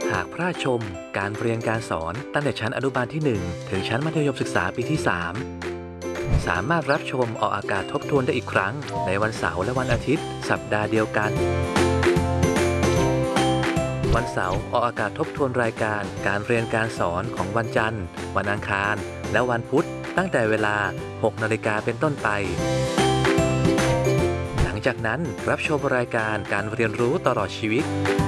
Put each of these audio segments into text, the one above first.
หากพลาดชมการเรียนการสอนตั้งแต่ชั้นอนุบาลที่ 1 ถึงชั้นมัธยมศึกษาปีที่ 3 สามารถรับชมออกอากาศทบทวนได้อีกครั้งในวันเสาร์และวันอาทิตย์สัปดาห์เดียวกันวันเสาร์ออกอากาศทบทวนรายการการเรียนการสอนของวันจันทร์วันอังคารและวันพุธตั้งแต่เวลา 6 นาฬิกาเป็นต้นไปหลังจากนั้นรับชมรายการการเรียนรู้ตลอดชีวิต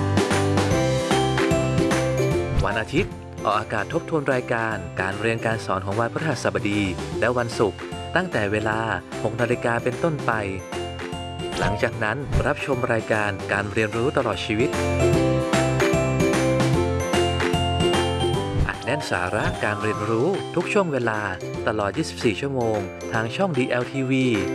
วันอาทิตย์ออกอากาศทบทวนรายการการเรียนการสอนของวันพฤหัสบดีและวันศุกร์ตั้งแต่เวลา 6 นาฬิกาเป็นต้นไปหลังจากนั้นรับชมรายการการเรียนรู้ตลอดชีวิตอัดแน่นสาระการเรียนรู้ทุกช่วงเวลาตลอด 24 ชั่วโมงทางช่อง DLTV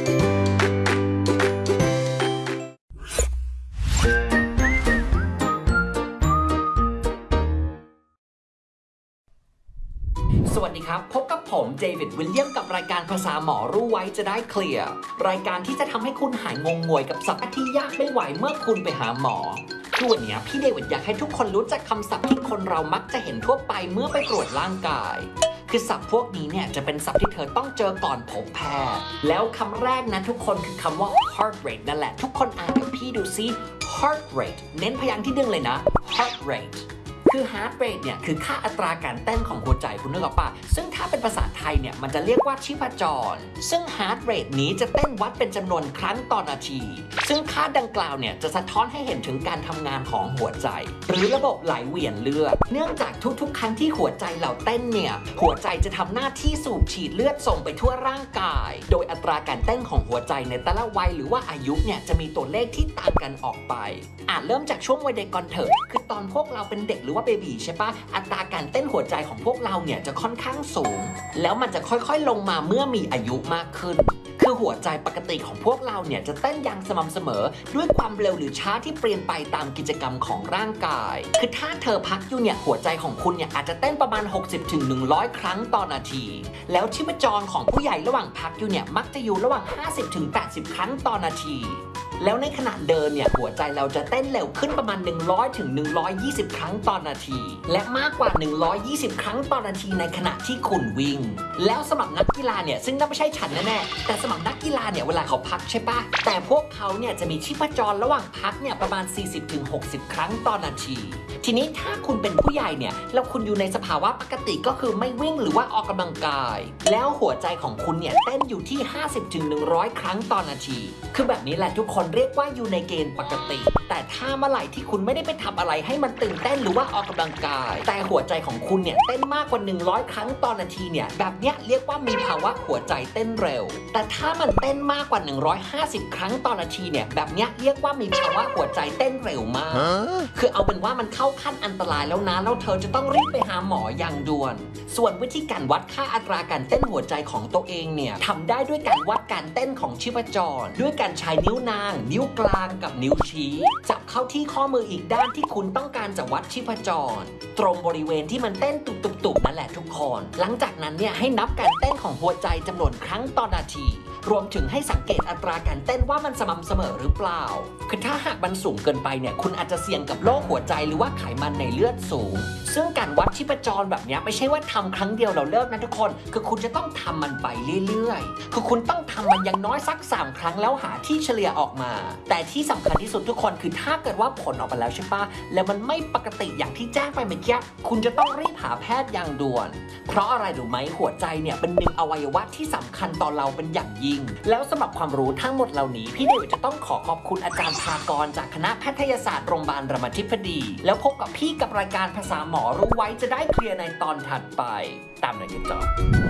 สวัสดีครับพบกับผมเดวิดวิลเลียมกับรายการภาษาหมอรู้ไว้จะได้เคลียร์รายการที่จะทำให้คุณหายงงงวยกับศัพท์ที่ยากไม่ไหวเมื่อคุณไปหาหมอคือวันนี้พี่เดวิดอยากให้ทุกคนรู้จักคำศัพท์ที่คนเรามักจะเห็นทั่วไปเมื่อไปตรวจร่างกายคือศัพท์พวกนี้เนี่ยจะเป็นศัพท์ที่เธอต้องเจอก่อนพบแพทย์แล้วคำแรกนะทุกคนคือคำว่า heart rate นั่นแหละทุกคนอ่านกับพี่ดูซิ heart rate เน้นพยางค์ที่ดึงเลยนะ heart rateคือ heart rate เนี่ยคือค่าอัตราการเต้นของหัวใจคุณนึกออกปะซึ่งถ้าเป็นภาษาไทยเนี่ยมันจะเรียกว่าชีพจรซึ่ง heart rate นี้จะเต้นวัดเป็นจำนวนครั้งต่อนาทีซึ่งค่าดังกล่าวเนี่ยจะสะท้อนให้เห็นถึงการทำงานของหัวใจหรือระบบไหลเวียนเลือดเนื่องจากทุกๆครั้งที่หัวใจเราเต้นเนี่ยหัวใจจะทำหน้าที่สูบฉีดเลือดส่งไปทั่วร่างกายโดยอัตราการเต้นของหัวใจในแต่ละวัยหรือว่าอายุเนี่ยจะมีตัวเลขที่ต่างกันออกไปเริ่มจากช่วงวัยเด็กก่อนเถอะคือตอนพวกเราเป็นเด็กหรือว่าเบบีใช่ปะอัตราการเต้นหัวใจของพวกเราเนี่ยจะค่อนข้างสูงแล้วมันจะค่อยๆลงมาเมื่อมีอายุมากขึ้นคือหัวใจปกติของพวกเราเนี่ยจะเต้นอย่างสม่ำเสมอด้วยความเร็วหรือช้าที่เปลี่ยนไปตามกิจกรรมของร่างกายคือถ้าเธอพักอยู่เนี่ยหัวใจของคุณเนี่ยอาจจะเต้นประมาณ 60-100 ครั้งต่อนาทีแล้วชีพจรของผู้ใหญ่ระหว่างพักอยู่เนี่ยมักจะอยู่ระหว่าง 50-80 ครั้งต่อนาทีแล้วในขณะเดินเนี่ยหัวใจเราจะเต้นเร็วขึ้นประมาณ 100-120 ครั้งต่อนาทีและมากกว่า 120 ครั้งต่อนาทีในขณะที่คุณวิ่งแล้วสำหรับนักกีฬาเนี่ยซึ่งน่าไม่ใช่ฉันแน่ๆแต่สำหรับนักกีฬาเนี่ยเวลาเขาพักใช่ปะแต่พวกเขาเนี่ยจะมีชีพจรระหว่างพักเนี่ยประมาณ 40-60 ครั้งต่อนาทีทีนี้ถ้าคุณเป็นผู้ใหญ่เนี่ยแล้วคุณอยู่ในสภาวะปกติก็คือไม่วิ่งหรือว่าออกกำลังกายแล้วหัวใจของคุณเนี่ยเต้นอยู่ที่ 50-100 ครั้งต่อนาทีคือแบบนี้แหละทุกคนเรียกว่าอยู่ในเกณฑ์ปกติแต่ถ้าเมื่อไหร่ที่คุณไม่ได้ไปทำอะไรให้มันตื่นเต้นหรือว่าออกกำลังกายแต่หัวใจของคุณเนี่ยเต้นมากกว่า100ครั้งต่อนาทีเนี่ยแบบเนี้ยเรียกว่ามีภาวะหัวใจเต้นเร็วแต่ถ้ามันเต้นมากกว่า150ครั้งต่อนาทีเนี่ยแบบเนี้ยเรียกว่ามีภาวะหัวใจเต้นเร็วมากคือเอาเป็นว่ามันเข้าขั้นอันตรายแล้วนะแล้วเธอจะต้องรีบไปหาหมออย่างด่วนส่วนวิธีการวัดค่าอัตราการเต้นหัวใจของตัวเองเนี่ยทำได้ด้วยการวัดการเต้นของชีพจรด้วยการใช้นิ้วนางนิ้วกลางกับนิ้วชี้จับเข้าที่ข้อมืออีกด้านที่คุณต้องการจะวัดชีพจรตรงบริเวณที่มันเต้นตุบๆนั่นแหละทุกคนหลังจากนั้นเนี่ยให้นับการเต้นของหัวใจจำนวนครั้งต่อนาทีรวมถึงให้สังเกตอัตราการเต้นว่ามันสม่ำเสมอหรือเปล่าคือถ้าหากมันสูงเกินไปเนี่ยคุณอาจจะเสี่ยงกับโรคหัวใจหรือว่าไขมันในเลือดสูงซึ่งการวัดชีพจรแบบนี้ไม่ใช่ว่าทำครั้งเดียวเราเลิกนะทุกคนคือคุณจะต้องทำมันไปเรื่อยๆคือคุณต้องทำมันอย่างน้อยสัก3ครั้งแล้วหาที่เฉลี่ยออกมาแต่ที่สำคัญที่สุดทุกคนคือถ้าเกิดว่าผลออกมาแล้วใช่ปะแล้วมันไม่ปกติอย่างที่แจ้งไปเมื่อกี้คุณจะต้องรีบหาแพทย์อย่างด่วนเพราะอะไรรู้ไหมหัวใจเนี่ยเป็นหนึ่งอวัยวะที่สำคัญต่อเราเป็นอย่างยิ่งแล้วสำหรับความรู้ทั้งหมดเหล่านี้พี่เดวิดจะต้องขอบคุณอาจารย์ภากรจากคณะแพทยศาสตร์โรงพยาบาลรามาธิบดีแล้วพบกับพี่กับรายการภาษาหมอรู้ไว้จะได้เคลียร์ในตอนถัดไปตามเลยกันต่อ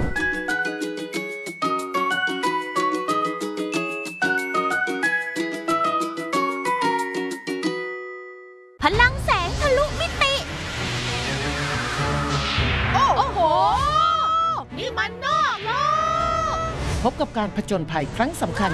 พลังแสงทะลุมิติโอ้โหนี่มันนอกโลกพบกับการผจญภัยครั้งสำคัญ